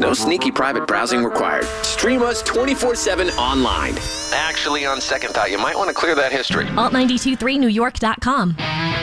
No sneaky private browsing required. Stream us 24/7 online. Actually, on second thought, you might want to clear that history. Alt923NewYork.com.